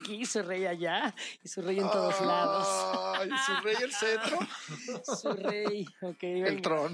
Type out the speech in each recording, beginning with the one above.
aquí, soy rey allá y soy rey en todos lados. Ay, ¿su rey el cetro? Soy rey, ok. El venga. trono.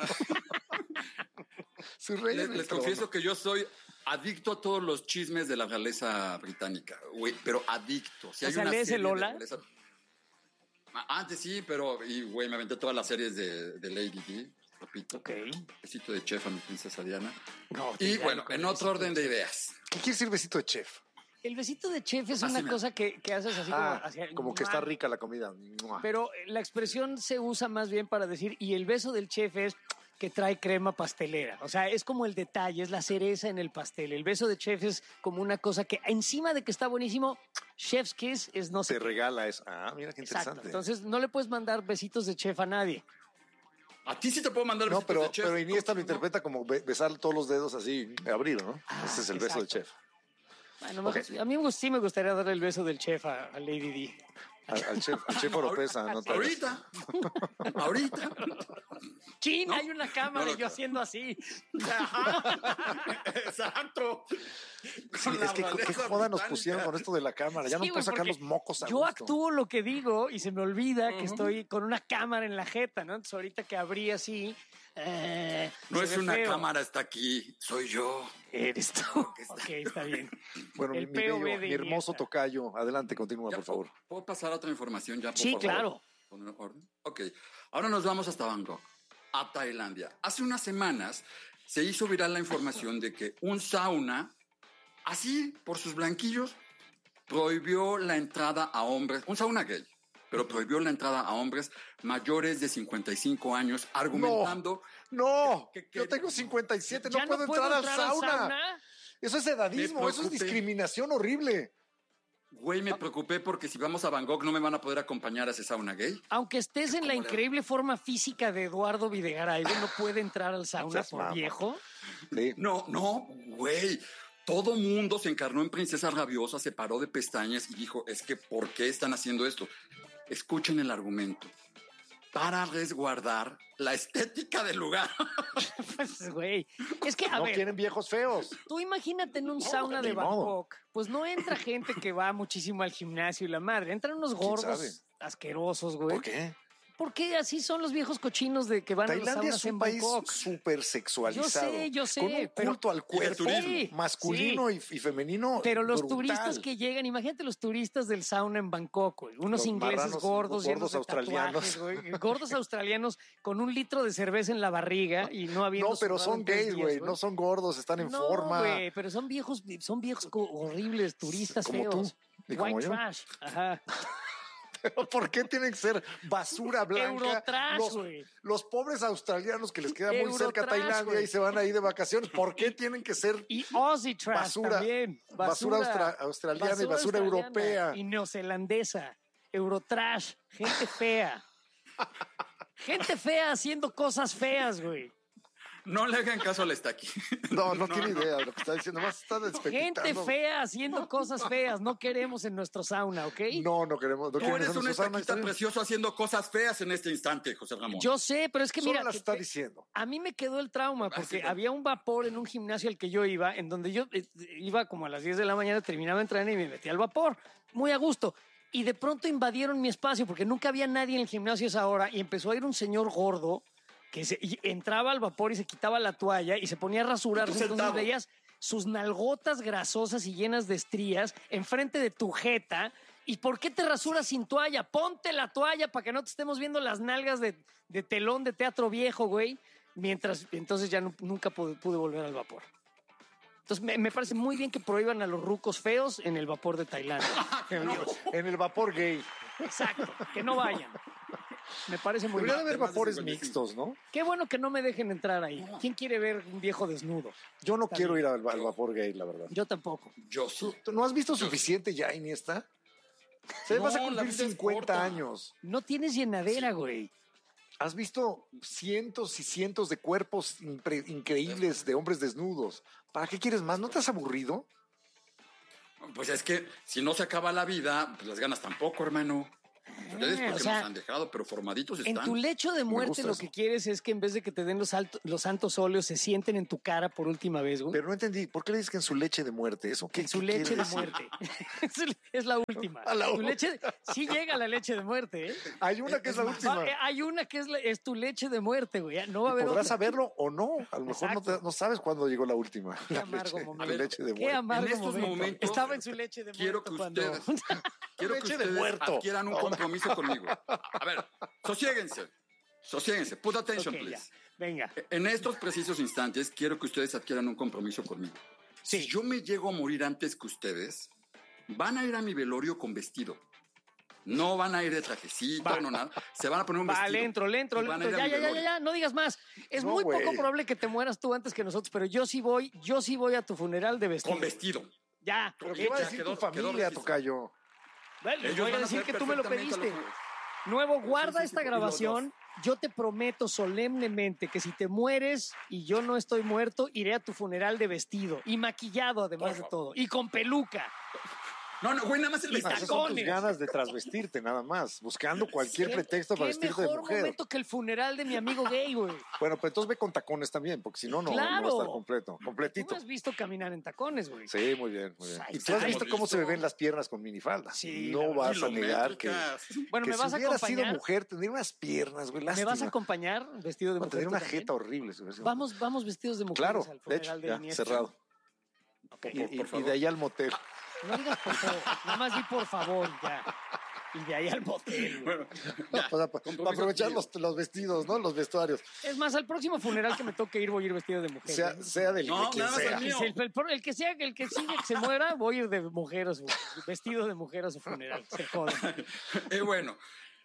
Su rey en el Les trono. confieso que yo soy adicto a todos los chismes de la realeza británica, güey, pero adicto. Si O hay sea, una ¿lees serie el de Lola? realeza- Antes sí, pero, güey, me aventé todas las series de Lady Di, repito. Ok. Besito de chef a mi princesa Diana. No, Y ya, bueno, con en el otro besito orden de ideas. ¿Qué quiere decir besito de chef? El besito de chef es Así una me- cosa que haces así Como que está rica la comida. ¡Mua! Pero la expresión se usa más bien para decir, y el beso del chef es que trae crema pastelera. O sea, es como el detalle, es la cereza en el pastel. El beso de chef es como una cosa que encima de que está buenísimo, chef's kiss es no sé Se qué. regala eso. Ah, mira qué Exacto. interesante. Entonces no le puedes mandar besitos de chef a nadie. A ti sí te puedo mandar No, besitos de chef. pero Iniesta lo ¿no? interpreta como besar todos los dedos así, abrir, ¿no? Ese es el beso de exacto. chef. Bueno, Ok. a mí sí me gustaría darle el beso del chef a Lady Di. Al chef Oropesa, ¿no? Ahorita. Ahorita. ¡Chin! ¿No? Hay una cámara No, y yo haciendo así. Exacto. Sí, es que qué joda nos pusieron con esto de la cámara. Ya Sí, no puedo güey, sacar porque los mocos a yo gusto. actúo lo que digo y se me olvida que estoy con una cámara en la jeta, ¿no? Entonces ahorita que abrí así... No se es ve una feo. cámara, está aquí. Soy yo. Eres tú. Ok, está bien. Bueno, El mi POV bello, de mi hermoso Iniesta. tocayo. Adelante, continúa, Ya, por favor. ¿Puedo pasar a otra información ya, por Sí, favor? claro. ¿Poner orden? Ok. Ahora nos vamos hasta Bangkok, a Tailandia. Hace unas semanas se hizo viral la información de que un sauna, así por sus blanquillos, prohibió la entrada a hombres, un sauna gay, pero prohibió la entrada a hombres mayores de 55 años, argumentando... No, que- yo tengo 57, ¿Ya no puedo entrar al sauna. Eso es edadismo, Me eso es preocupé. discriminación horrible. Güey, me preocupé porque si vamos a Bangkok no me van a poder acompañar a ese sauna gay. Aunque estés en la ¿Cómo le- increíble forma física de Eduardo Videgaray, no puede entrar al sauna Seas por mamón. viejo. Sí. No, güey. Todo mundo se encarnó en princesa rabiosa, se paró de pestañas y dijo, es que ¿por qué están haciendo esto? Escuchen el argumento. Para resguardar la estética del lugar. Pues, güey. Es que, a No ver, quieren viejos feos. tú imagínate en un sauna ni de modo. Bangkok. Pues no entra gente que va muchísimo al gimnasio y la madre. Entran unos sabe? gordos asquerosos, güey. ¿Por qué? Porque así son los viejos cochinos de que van a los Tailandia saunas es un en país Bangkok. súper sexualizado. Yo sé, Con un pero- culto al cuerpo Sí, masculino y femenino. Pero los brutal. turistas que llegan, imagínate los turistas del sauna en Bangkok, güey. Unos Los ingleses marranos, gordos, llenos gordos de australianos. tatuajes, güey. Gordos australianos con un litro de cerveza en la barriga y no habiendo No, pero sudado son en 3 gays, días, güey. No son gordos, están en No, forma. güey, pero son viejos horribles, turistas Como feos. tú y como White yo. trash. Ajá. Pero ¿por qué tienen que ser basura blanca? Eurotrash, güey. Los pobres australianos que les queda muy cerca a Eurotrash, Tailandia güey. y se van ahí de vacaciones, ¿por qué tienen que ser Y Aussie trash basura, también. australiana y basura europea? Y neozelandesa. Eurotrash. Gente fea. Gente fea haciendo cosas feas, güey. No le hagan caso al Estaqui. No tiene idea de lo que está diciendo, más está despepitando. Gente fea haciendo cosas feas. No queremos en nuestro sauna, ¿ok? No queremos. No Tú queremos eres hacer un nuestro sauna, está estaquita bien. precioso haciendo cosas feas en este instante, José Ramón. Yo sé, pero es que Solo mira, las está diciendo. a mí me quedó el trauma porque sí. había un vapor en un gimnasio al que yo iba, en donde yo iba como a las 10 de la mañana, terminaba de entrenar y me metí al vapor, muy a gusto. Y de pronto invadieron mi espacio porque nunca había nadie en el gimnasio a esa hora y empezó a ir un señor gordo que y entraba al vapor y se quitaba la toalla y se ponía a rasurarse. Y tú Entonces sentado. veías sus nalgotas grasosas y llenas de estrías enfrente de tu jeta. ¿Y por qué te rasuras sin toalla? Ponte la toalla para que no te estemos viendo las nalgas de telón de teatro viejo, güey. Entonces ya nunca pude volver al vapor. Entonces me parece muy bien que prohíban a los rucos feos en el vapor de Tailandia. En el vapor gay. Exacto, que no vayan. Me parece muy Debería de bien. haber Además de vapores 55. mixtos, ¿no? Qué bueno que no me dejen entrar ahí. ¿Quién quiere ver un viejo desnudo? Yo no Está quiero bien. ir al vapor gay, la verdad. Yo tampoco. Yo sí. ¿Tú no has visto suficiente ya, Iniesta? Se No, vas a la cumplir vida es 50 corta. años. No tienes llenadera, güey. Has visto cientos y cientos de cuerpos increíbles de hombres desnudos. ¿Para qué quieres más? ¿No te has aburrido? Pues es que si no se acaba la vida, pues las ganas tampoco, hermano. ustedes porque o sea, nos han dejado, pero formaditos En están. tu lecho de muerte gusta lo eso. que quieres es que en vez de que te den los santos óleos se sienten en tu cara por última vez, güey. Pero no entendí, ¿por qué le dices que en su leche de muerte? ¿Eso qué, En su qué leche quiere de decir? muerte. Es la última. A la Tu leche, sí llega la leche de muerte, ¿eh? Hay una que es la última. Hay una que es tu leche de muerte, güey. No va a haber Podrás otra. saberlo o no. A lo mejor Exacto. no sabes cuándo llegó la última. Qué La amargo leche, momento. tu leche de Qué muerte. amargo En estos momento. momentos, Estaba en su leche de quiero muerto que cuando... ustedes, quiero que Leche de ustedes muerto. adquieran un compromiso conmigo. A ver, sosiéguense. Put attention, Ok, ya. please. Venga. En estos precisos instantes, quiero que ustedes adquieran un compromiso conmigo. Sí. Si yo me llego a morir antes que ustedes, van a ir a mi velorio con vestido. No van a ir de trajecito, no nada. Se van a poner un vestido. Le entro. y van a ir a mi velorio. Ya, no digas más. Es No, muy güey. poco probable que te mueras tú antes que nosotros, pero yo sí voy a tu funeral de vestido. Con vestido. Ya. Pero Ok, ¿qué va a ya decir quedó- tu familia, quedó registrado. tocayo? Vale, les Ellos voy a van decir saber que tú me lo perfectamente pediste. a lo que- Nuevo, guarda Sí, esta y los grabación. Yo te prometo solemnemente que si te mueres y yo no estoy muerto, iré a tu funeral de vestido y maquillado además de todo y con peluca. No, güey, nada más el Y vestido. Esas son tus tacones. ganas de trasvestirte, nada más. Buscando cualquier pretexto para Qué vestirte de mejor mujer. momento que el funeral de mi amigo gay, güey. Bueno, pues entonces ve con tacones también, porque si no, no va a Claro. estar completo, Tú completito. me has visto caminar en tacones, güey. Sí, muy bien, muy bien. Ahí ¿Y tú has está. visto cómo se me Visto. ven las piernas con minifalda? Sí, No la vas a negar que, Kilométricas. Bueno, que me si vas a hubiera sido acompañar. mujer, tendría unas piernas, güey, ¿Me lástima. vas a acompañar vestido de Va a mujer? tener tú una también? jeta horrible. si hubiera sido Vamos vestidos de mujer. mujeres Claro, al de funeral hecho, de ya, Iniesta. cerrado. Ok. Y Por favor. de ahí al motel. No digas por favor, nada más di por favor ya. Y de ahí al motel, güey. Bueno, ya, O sea, para compromiso aprovechar adquirido. los vestidos, ¿no? Los vestuarios. Es más, al próximo funeral que me toque ir, voy a ir vestido de mujer. Sea, ¿eh? sea del No, de quien nada más sea. el mío. El que sea, el que sigue que se muera, voy a ir de mujer, vestido de mujer a su funeral. Se joden. Bueno,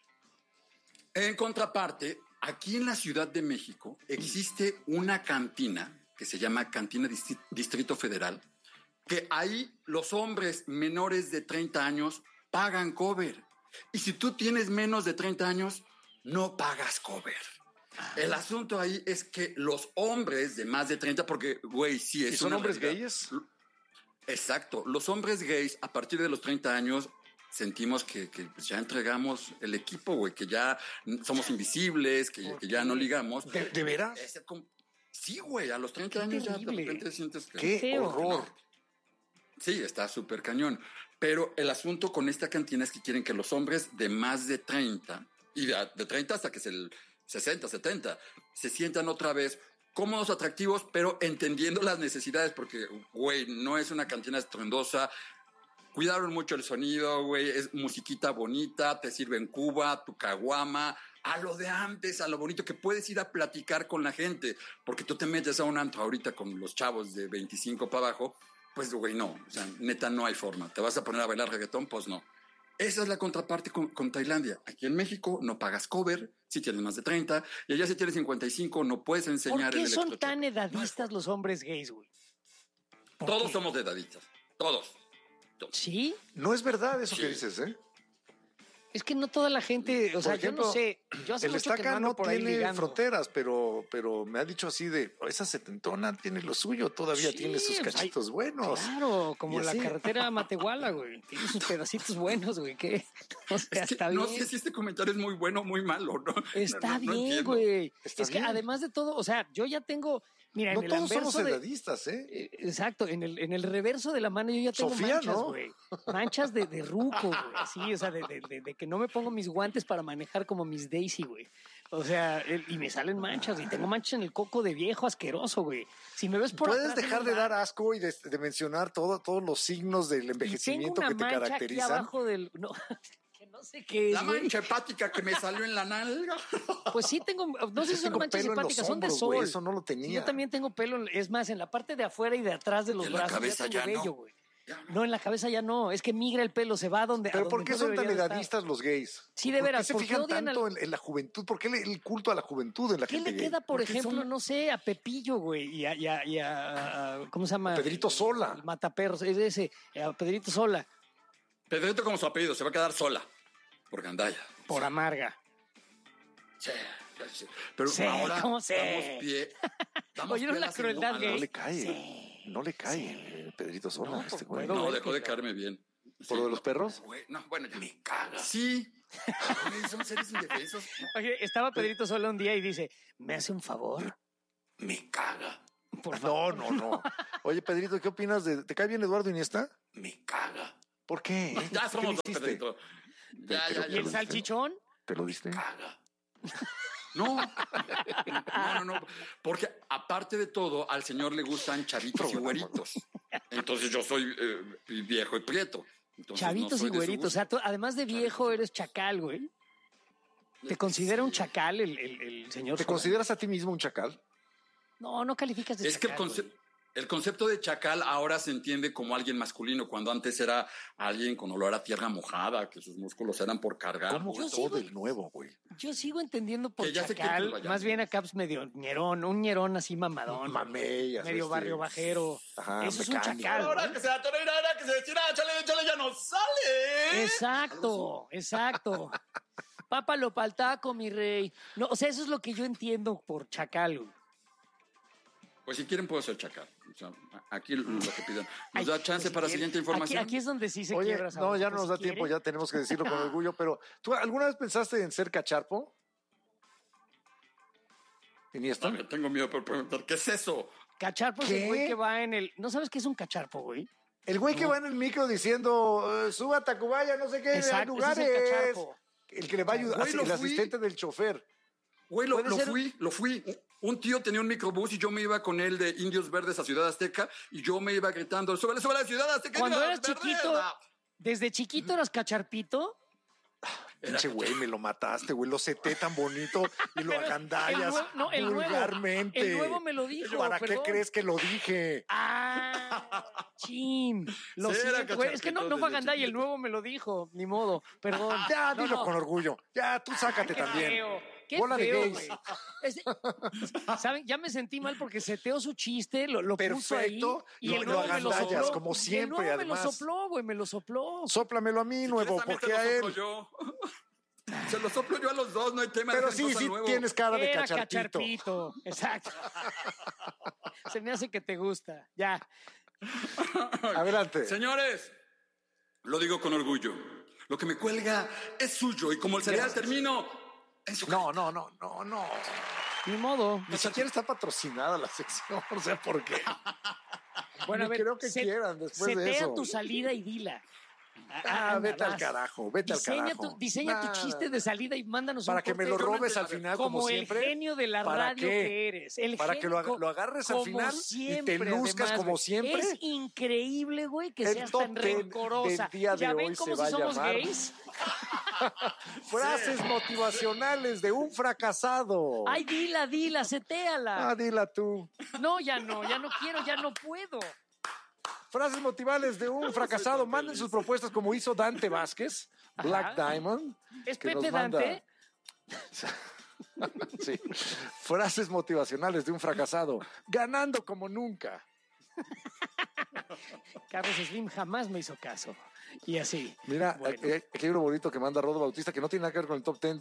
en contraparte, aquí en la Ciudad de México existe una cantina que se llama Cantina Distrito Federal, que ahí los hombres menores de 30 años pagan cover. Y si tú tienes menos de 30 años, no pagas cover. El asunto ahí es que los hombres de más de 30, porque, güey, sí es ¿Y son una hombres realidad. gayes? Exacto. Los hombres gays, a partir de los 30 años, sentimos que pues, ya entregamos el equipo, güey, que ya somos invisibles, que ya no ligamos. ¿De veras? Sí, güey, a los 30 Qué años ya de terrible. repente sientes que... ¡Qué feo. horror! Sí, está súper cañón. Pero el asunto con esta cantina es que quieren que los hombres de más de 30, y de 30 hasta que es el 60, 70, se sientan otra vez cómodos, atractivos, pero entendiendo las necesidades, porque, güey, no es una cantina estruendosa. Cuidaron mucho el sonido, güey, es musiquita bonita, te sirven Cuba, tu caguama, a lo de antes, a lo bonito que puedes ir a platicar con la gente, porque tú te metes a un antro ahorita con los chavos de 25 para abajo, pues, güey, no, o sea, neta, no hay forma. ¿Te vas a poner a bailar reggaetón? Pues no. Esa es la contraparte con Tailandia. Aquí en México no pagas cover si tienes más de 30, y allá si tienes 55 no puedes ¿Por enseñar qué el son electrochoque. tan edadistas los hombres gays, güey? ¿Por Todos qué? somos de edaditas, todos. ¿Sí? No es verdad eso Sí. que dices, ¿eh? Es que no toda la gente, o sea, ejemplo, yo no sé. Yo hace El mucho que no estaca ando no por ahí tiene ligando. fronteras, pero me ha dicho así de, esa setentona tiene lo suyo, todavía Sí, tiene sus pues, cachitos buenos. Claro, como Y la así. carretera Matehuala, güey. Tiene sus pedacitos buenos, güey. ¿Qué? O sea, Es que está no bien. sé si este comentario es muy bueno o muy malo, ¿no? Está No bien, entiendo. güey. Está Es que bien. además de todo, o sea, yo ya tengo, mira, No en el todos somos anverso de, edadistas, ¿eh? exacto, en el reverso de la mano yo ya tengo Sofía, manchas, ¿no? güey. Manchas de ruco, güey. Así, o sea, de que no me pongo mis guantes para manejar como mis Daisy, güey. O sea, y me salen manchas y tengo manchas en el coco de viejo asqueroso, güey. Si me ves por Puedes atrás en dejar un de bar dar asco y de mencionar todos los signos del y tengo envejecimiento una que te mancha aquí caracterizan. abajo del... No, que no sé qué es, La güey. mancha hepática que me salió en la nalga. Pues sí tengo, no sé si son Tengo manchas pelo en los simpáticas, son de hombros, sol. güey, eso no lo Sí, tenía. yo también tengo pelo, es más, en la parte de afuera y de atrás de los En la brazos. cabeza tengo ya no. vello, güey. No, en la cabeza ya no, es que migra el pelo, se va a donde. Pero a ¿por donde qué no son tan debería de estar. edadistas los gays? Sí, de veras, ¿Por ¿por qué qué se fijan odian tanto en la juventud? ¿Por qué el culto a la juventud en la ¿Qué gente le gay? queda, por Porque ejemplo, son- no sé, a Pepillo, güey, y a ¿cómo se llama? Pedrito Sola. El mataperros, es ese, a Pedrito Sola, Pedrito como su apellido, se va a quedar sola. Por gandalla. por amarga. Sí, sí. Pero Sí, ahora ¿cómo sé? damos pie. damos ¿Oyeron pie a la las crueldad a gay? No le cae. No le cae Pedrito Sola No, este pues, güey. puedo No, ver dejó de que- caerme bien. ¿Por lo de los perros? Güey, no, bueno, ya. Me caga. Sí. Güey, son seres indefensos. Oye, estaba Pedrito Sola un día y dice, ¿me hace un favor? Me caga. Por favor. No. Oye, Pedrito, ¿qué opinas de... ¿Te cae bien Eduardo Iniesta? Me caga. ¿Por qué? Ya ¿Qué somos le dos, hiciste? Pedrito. Ya. ¿Y el salchichón? ¿Te lo diste? Caga. No, porque aparte de todo, al señor le gustan chavitos y güeritos. Entonces yo soy viejo y prieto. Entonces, Chavitos no soy y de su güeritos. O gusto. sea, además de viejo, eres chacal, güey. ¿Te considera un chacal el señor ¿Te Sola? consideras a ti mismo un chacal? No calificas de Es que chacal. el concepto de chacal ahora se entiende como alguien masculino, cuando antes era alguien con olor a tierra mojada, que sus músculos eran por cargar. ¿Cómo Yo todo sigo- del nuevo, güey? Yo sigo entendiendo por Que ya sé que chacal, tú vayas. más bien acá pues, medio ñerón, un ñerón así mamadón. Mamellas. medio barrio bajero. Ajá, Eso es un mecánico. chacal. Ahora ¿no? que se atorera, ahora que se decida, échale, ya no sale. Exacto. Pápalo pa'l taco, mi rey. No, o sea, eso es lo que yo entiendo por chacal, güey. Pues si quieren puedo ser chacal. O sea, aquí lo que pidan. Ay, ¿Nos da chance pues, para si siguiente quieres. información? Aquí es donde sí se Oye, quiebra. no, Saúl, ya no pues, nos da si tiempo, quiere. ya tenemos que decirlo con orgullo, pero ¿tú alguna vez pensaste en ser cacharpo? ¿Iniesta? No, tengo miedo por preguntar, ¿qué es eso? Cacharpo es ¿Qué? el güey que va en el... ¿No sabes qué es un cacharpo, güey? El güey que va en el micro diciendo, suba a Tacubaya, no sé qué, Exacto, ese lugares. es el cacharpo. El que le va a ayudar, Güey, lo el fui. asistente del chofer. Güey, Puede ser- lo fui. Un tío tenía un microbús y yo me iba con él de Indios Verdes a Ciudad Azteca y yo me iba gritando, súbele a la Ciudad Azteca. Cuando Indios eras Verdes". chiquito, desde chiquito eras cacharpito. Pinche güey, me lo mataste, güey. Lo seté tan bonito y lo Pero agandallas el nuevo. vulgarmente. El nuevo me lo dijo. ¿Para perdón. qué crees que lo dije? Chin. Lo Sí, era siento, güey. Es que no cacharpito fue desde agandalla y el chiquito. nuevo me lo dijo. Ni modo. Perdón. Ya, No, dilo no. con orgullo. Ya, tú sácate Qué también. feo. Qué Bola de feo, gays. güey. ¿Saben? Ya me sentí mal porque seteó su chiste, lo puso ahí. Perfecto, Y lo- el lo nuevo me lo agandallas, sopló. como Y siempre, el nuevo además. me lo sopló, güey. Me lo sopló. Sóplamelo a mí, Si nuevo, quieres, también porque te lo a soplo él. yo. Se lo soplo yo a los dos, no hay tema. Pero dejen sí, cosa sí, nuevo. tienes cara de Era cacharpito. cacharpito. Exacto. Se me hace que te gusta. Ya. Adelante. Señores, lo digo con orgullo. Lo que me cuelga es suyo y como el cereal termino en su No. Ni modo. Ni siquiera está patrocinada la sección, o sea, ¿por qué? Bueno, a Ni ver, creo que quieran después de setea eso. tu salida y dila. Vete al vas. carajo, vete al carajo. Diseña tu Nada. chiste de salida y mándanos Para un que me corte lo robes al final, como como el siempre. genio de la ¿Para radio qué? que eres. Para que lo agarres al como final y te siempre, luzcas además, como güey. siempre. Es increíble, güey, que El seas top tan 10 rencorosa. del día de ¿Ya ven hoy cómo se va si a somos llamar gays? Frases motivacionales de un fracasado. Ay, dila, setéala. Dila tú. No, ya no quiero, ya no puedo. Frases motivables de un fracasado. Manden sus propuestas como hizo Dante Vázquez, Black Diamond. ¿Es que Pepe nos manda- Dante? Sí. Frases motivacionales de un fracasado. Ganando como nunca. Carlos Slim jamás me hizo caso. Y así. Mira, Bueno. el libro bonito que manda Rodo Bautista, que no tiene nada que ver con el top 10.